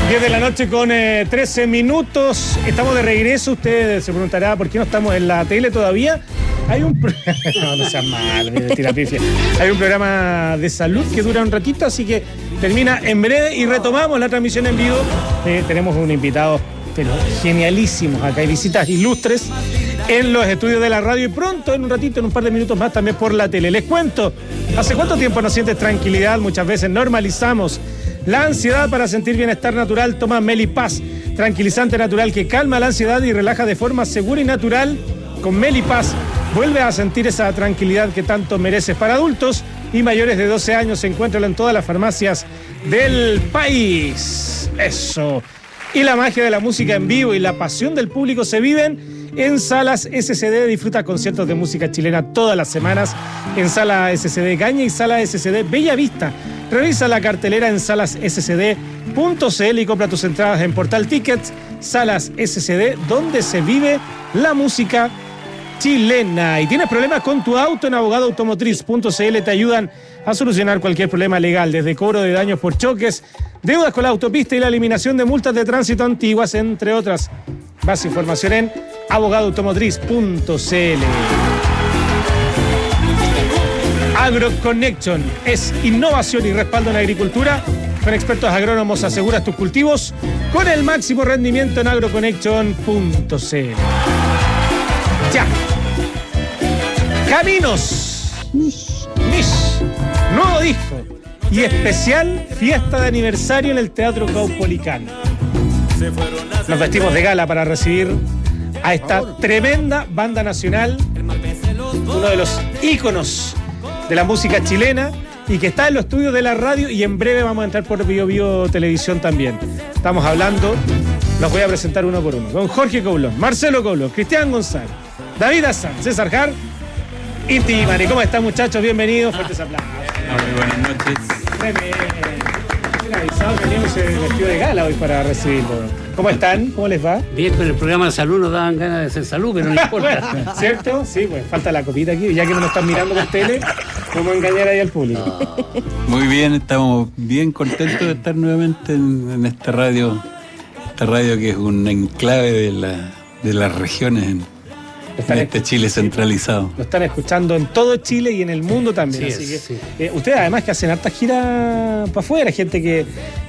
10 de la noche con 13 minutos. Estamos de regreso. Usted se preguntará por qué no estamos en la tele todavía. Hay un no seas mal, tira pifia. Hay un programa de salud que dura un ratito, así que termina en breve y retomamos la transmisión en vivo. Tenemos un invitado, pero genialísimos acá. Hay visitas ilustres en los estudios de la radio y pronto, en un ratito, en un par de minutos más, también por la tele. Les cuento, ¿hace cuánto tiempo no sientes tranquilidad? Muchas veces normalizamos la ansiedad. Para sentir bienestar natural, toma Melipaz, tranquilizante natural que calma la ansiedad y relaja de forma segura y natural. Con Melipaz vuelve a sentir esa tranquilidad que tanto mereces. Para adultos y mayores de 12 años, se encuentra en todas las farmacias del país. Eso. Y la magia de la música en vivo y la pasión del público se viven en Salas SCD. Disfruta conciertos de música chilena todas las semanas en Sala SCD Gaña y Sala SCD Bella Vista. Revisa la cartelera en salasscd.cl y compra tus entradas en Portal Tickets. Salas SCD, donde se vive la música chilena. Y tienes problemas con tu auto, en abogadoautomotriz.cl te ayudan a solucionar cualquier problema legal, desde cobro de daños por choques, deudas con la autopista y la eliminación de multas de tránsito antiguas, entre otras. Más información en abogadoautomotriz.cl. AgroConnection es innovación y respaldo en agricultura. Con expertos agrónomos aseguras tus cultivos con el máximo rendimiento en agroconnection.cl. Ya. Caminos. Nuevo disco y especial fiesta de aniversario en el Teatro Caupolicán. Nos vestimos de gala para recibir a esta tremenda banda nacional, uno de los íconos de la música chilena y que está en los estudios de la radio, y en breve vamos a entrar por Bio Televisión también. Estamos hablando, los voy a presentar uno por uno, con Jorge Coulon, Marcelo Coulon, Cristian González, David Azar, César Jar, Inti Gimani. ¿Cómo están, muchachos? Bienvenidos, fuertes aplausos. Muy buenas noches. Avisado que teníamos el vestido de gala hoy para recibirlo. ¿Cómo están? ¿Cmo les va? Bien, con el programa de salud nos daban ganas de hacer salud, pero no importa. ¿Cierto? Sí, pues falta la copita aquí, ya que no nos están mirando por tele, ¿cómo engañar ahí al público? Muy bien, estamos bien contentos de estar nuevamente en esta radio que es un enclave de las regiones en este Chile centralizado. Lo están escuchando en todo Chile y en el mundo también. Sí, así que sí. Ustedes además que hacen hartas giras para afuera, gente que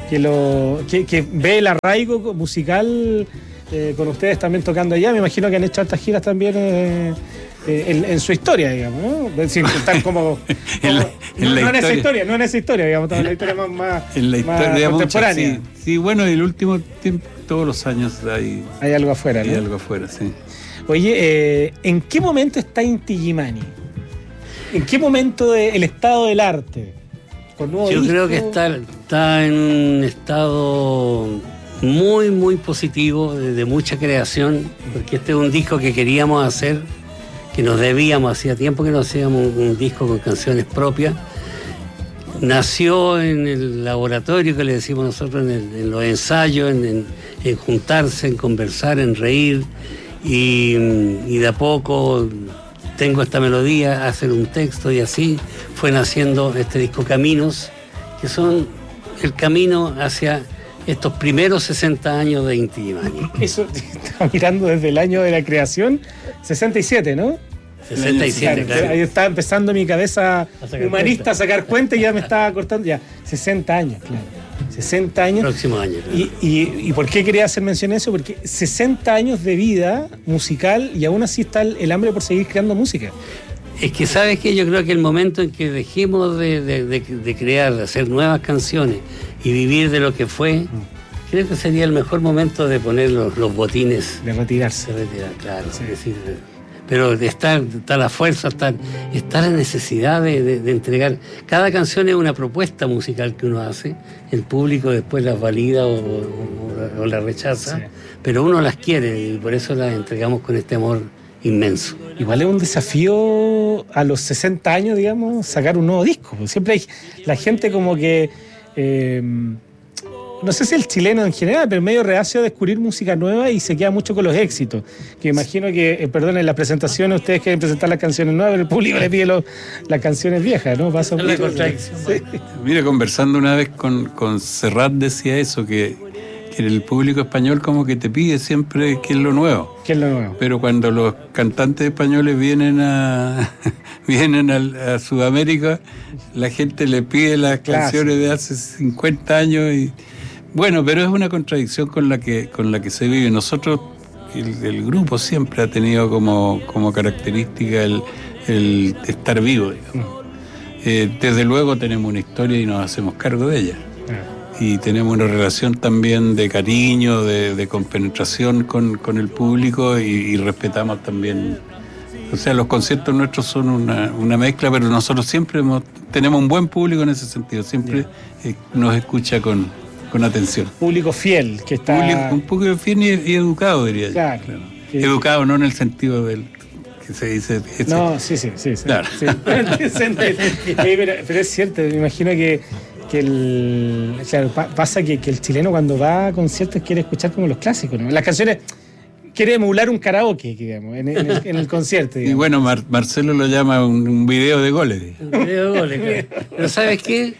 ve el arraigo musical con ustedes también tocando allá. Me imagino que han hecho hartas giras también en su historia, digamos, ¿no? Sin contar como no en esa historia, digamos, en la historia más en la historia más contemporánea. Muchas, sí, bueno, y el último tiempo, todos los años hay algo afuera, ¿no? Hay algo afuera, sí. Oye, ¿en qué momento está Inti Gimani? ¿En qué momento del estado del arte? Yo creo que está en un estado muy, muy positivo, de mucha creación, porque este es un disco que queríamos hacer, que nos debíamos, hacía tiempo que no hacíamos un disco con canciones propias. Nació en el laboratorio, que le decimos nosotros, en los ensayos, en juntarse, en conversar, en reír. Y de a poco tengo esta melodía, hacer un texto, y así fue naciendo este disco Caminos, que son el camino hacia estos primeros 60 años de Inti Gimani. Eso estaba mirando desde el año de la creación, 67, ¿no? 67, claro. Ahí estaba empezando mi cabeza humanista a sacar cuenta y ya me estaba cortando. Ya, 60 años, claro. 60 años. Próximo año. Claro. ¿Y por qué quería hacer mención a eso? Porque 60 años de vida musical y aún así está el hambre por seguir creando música. Es que, ¿sabes qué? Yo creo que el momento en que dejemos de crear, de hacer nuevas canciones y vivir de lo que fue, creo que sería el mejor momento de poner los botines. De retirarse. De retirar, claro. Sí. Es decir, pero está la fuerza, está la necesidad de entregar. Cada canción es una propuesta musical que uno hace, el público después las valida o las rechaza, sí. Pero uno las quiere y por eso las entregamos con este amor inmenso. Igual es un desafío a los 60 años, digamos, sacar un nuevo disco. Siempre hay la gente como que... no sé si el chileno en general, pero medio reacio a descubrir música nueva y se queda mucho con los éxitos. Que imagino que, en las presentaciones ustedes quieren presentar las canciones nuevas, pero el público le pide las canciones viejas, ¿no? Pasa mucho. Sí. Mira, conversando una vez con Serrat decía eso, que el público español como que te pide siempre qué es lo nuevo. ¿Qué es lo nuevo? Pero cuando los cantantes españoles vienen a Sudamérica, la gente le pide las canciones de hace 50 años y bueno, pero es una contradicción con la que se vive. Nosotros, el grupo siempre ha tenido como característica el estar vivo, digamos. Desde luego tenemos una historia y nos hacemos cargo de ella. Y tenemos una relación también de cariño, de compenetración con el público y respetamos también. O sea, los conciertos nuestros son una mezcla, pero nosotros siempre tenemos un buen público en ese sentido. Siempre nos escucha con atención. Público fiel, que está... Un público fiel y educado, diría yo. Claro. Educado no en el sentido del... se dice... No, sí. Claro. Sí. Pero es cierto, me imagino que pasa que el chileno cuando va a conciertos quiere escuchar como los clásicos, ¿no? Las canciones quiere emular un karaoke, digamos, en el concierto, digamos. Y bueno, Marcelo lo llama un video de goles. Un video de goles, claro. Pero ¿sabes qué?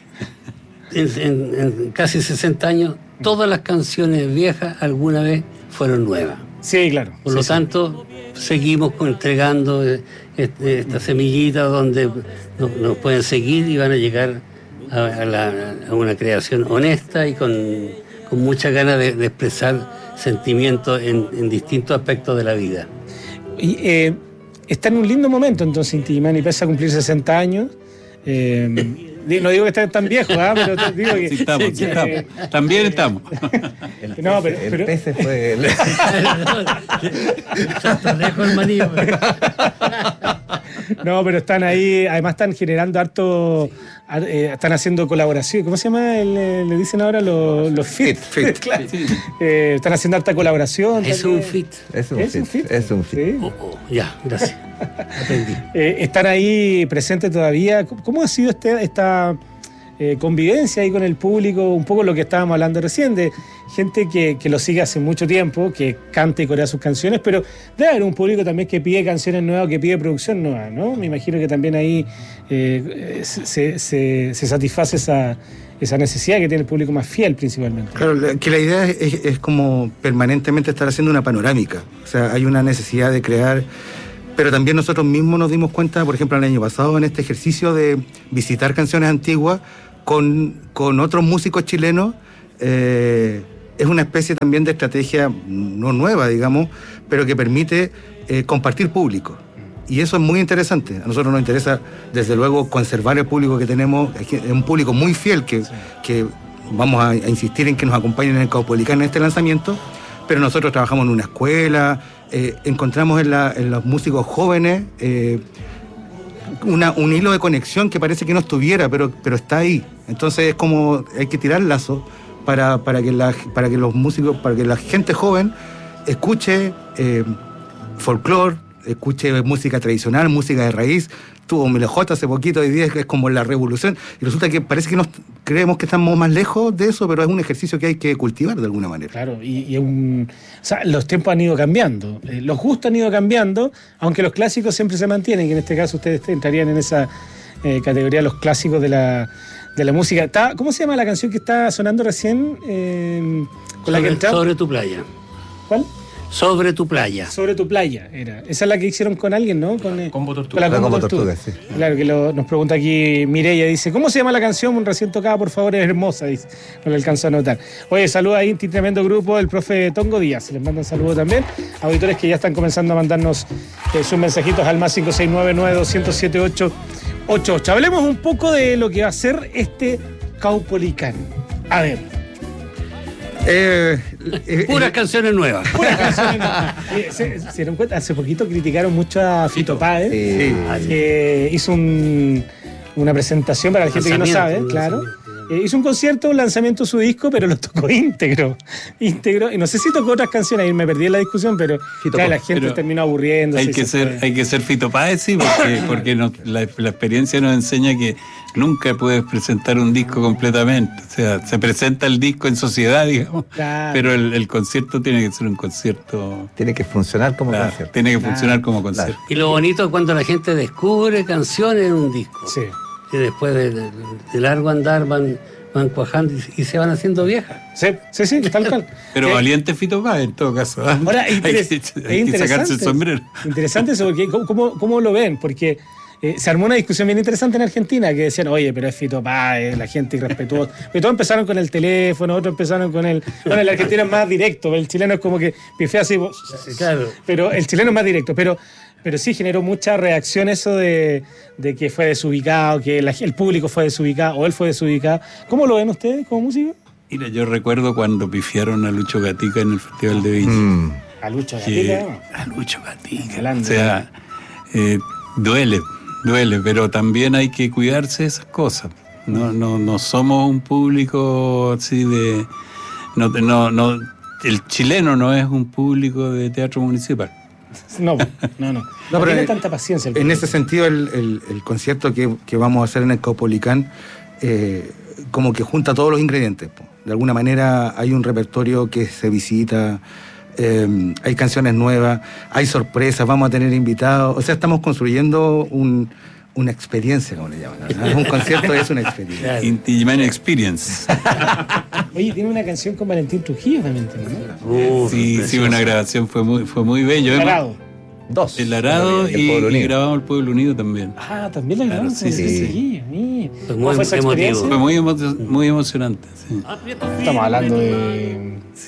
En casi 60 años, todas las canciones viejas alguna vez fueron nuevas. Sí, claro. Por lo tanto, seguimos entregando esta semillita donde nos pueden seguir y van a llegar a una creación honesta y con muchas ganas de expresar sentimientos en distintos aspectos de la vida. Y está en un lindo momento entonces Inti Illimani, pese a cumplir 60 años. No digo que esté tan viejo, pero digo que... Sí, estamos. También estamos. El pez fue... Está lejos el manillo. No, pero están ahí, además están generando harto... están haciendo colaboración. ¿Cómo se llama? Le dicen ahora los fit. Claro. Sí. Están haciendo harta colaboración. Es un fit. Es un fit. ¿Sí? Ya, gracias. Aprendí. Están ahí presentes todavía. ¿Cómo ha sido esta convivencia ahí con el público? Un poco lo que estábamos hablando recién, de gente que lo sigue hace mucho tiempo, que canta y corea sus canciones, pero debe haber un público también que pide canciones nuevas, que pide producción nueva, ¿no? Me imagino que también ahí se satisface esa necesidad que tiene el público más fiel principalmente. Claro, que la idea es como permanentemente estar haciendo una panorámica. O sea, hay una necesidad de crear, pero también nosotros mismos nos dimos cuenta, por ejemplo, el año pasado, en este ejercicio de visitar canciones antiguas con otros músicos chilenos. Es una especie también de estrategia no nueva, digamos, pero que permite compartir público. Y eso es muy interesante. A nosotros nos interesa, desde luego, conservar el público que tenemos. Es un público muy fiel que vamos a insistir en que nos acompañen en el Caupolicán en este lanzamiento, pero nosotros trabajamos en una escuela, encontramos en los músicos jóvenes un hilo de conexión que parece que no estuviera, pero está ahí. Entonces es como hay que tirar lazos para que los músicos, para que la gente joven escuche folclore, escuche música tradicional, música de raíz. Tuvo Melejota hace poquito, hoy día es como la revolución, y resulta que parece que creemos que estamos más lejos de eso, pero es un ejercicio que hay que cultivar de alguna manera. Claro, o sea, los tiempos han ido cambiando, los gustos han ido cambiando, aunque los clásicos siempre se mantienen, que en este caso ustedes entrarían en esa categoría, los clásicos de la música. ¿Cómo se llama la canción que está sonando recién? Sobre tu playa. ¿Cuál? Sobre tu playa. Sobre tu playa, era. Esa es la que hicieron con alguien, ¿no? Combo Tortuga. Con la Combo Tortuga, sí. Claro, que nos pregunta aquí Mireia, dice, ¿cómo se llama la canción? Recién tocada, por favor, es hermosa, dice. No le alcanzó a notar. Oye, saluda ahí, tremendo grupo del profe Tongo Díaz. Les mando un saludo también. Auditores que ya están comenzando a mandarnos sus mensajitos al más 569-900-788. Hablemos un poco de lo que va a ser este Caupolicán. A ver. Puras canciones nuevas. Puras canciones nuevas. ¿Se dieron cuenta? Hace poquito criticaron mucho a Fito Páez, que hizo una presentación para la gente que no sabe, claro. Hizo un concierto, un lanzamiento de su disco, pero lo tocó íntegro. Y no sé si tocó otras canciones, ahí me perdí en la discusión, pero la gente terminó aburriendo. Hay que ser Fito Páez, sí, porque la experiencia nos enseña que nunca puedes presentar un disco completamente. O sea, se presenta el disco en sociedad, digamos, claro, pero el concierto tiene que ser un concierto... Tiene que funcionar como concierto. Tiene que funcionar como concierto. Y lo bonito es cuando la gente descubre canciones en un disco. Sí. Que después de largo andar van van cuajando y se van haciendo viejas. Sí, tal cual. Pero valiente Fito Páez, en todo caso. Ahora, hay que sacarse el sombrero. Interesante eso, porque ¿cómo lo ven? Porque se armó una discusión bien interesante en Argentina, que decían, oye, pero es Fito Páez, la gente irrespetuosa. Pero todos empezaron con el teléfono, otros empezaron con el... Bueno, el argentino es más directo, el chileno es como que pifea así, claro. Pero el chileno es más directo, pero sí generó mucha reacción eso de que fue desubicado, que el público fue desubicado, o él fue desubicado. ¿Cómo lo ven ustedes como músicos? Mira, yo recuerdo cuando pifiaron a Lucho Gatica en el Festival de Viña. A Lucho Gatica. A Lucho Gatica. O sea, duele, pero también hay que cuidarse de esas cosas. No somos un público así de... el chileno no es un público de teatro municipal. No pero tiene tanta paciencia. En ese sentido, el concierto que vamos a hacer en el Caupolicán como que junta todos los ingredientes. De alguna manera hay un repertorio que se visita, hay canciones nuevas, hay sorpresas, vamos a tener invitados. O sea, estamos construyendo una experiencia, como le llaman, ¿no? Un concierto es una experiencia. Intimate Experience. Oye, tiene una canción con Valentín Trujillo también, ¿no? Sí, una grabación fue muy bello. El Arado. El Arado y grabamos El Pueblo Unido también. También la grabamos. Sí. ¿Cómo fue esa experiencia? Fue muy emocionante. Sí. Estamos hablando de